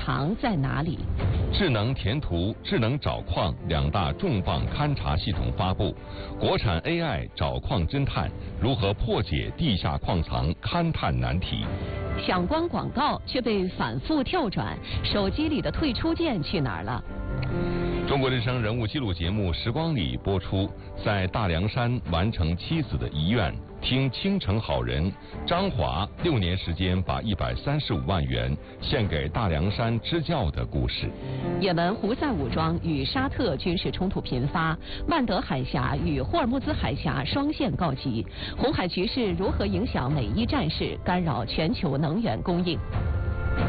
藏在哪里？ 智能填图、智能找矿两大重磅勘察系统发布，国产 AI 找矿侦探如何破解地下矿藏勘探难题？ 想关广告却被反复跳转，手机里的退出键去哪儿了？ 中国之声人物记录节目《时光里》播出，在大凉山完成妻子的遗愿，听青城好人张华6年时间把135万元献给大凉山支教的故事。 也门胡塞武装与沙特军事冲突频发，曼德海峡与霍尔木兹海峡双线告急，红海局势如何影响美伊战事，干扰全球能源供应？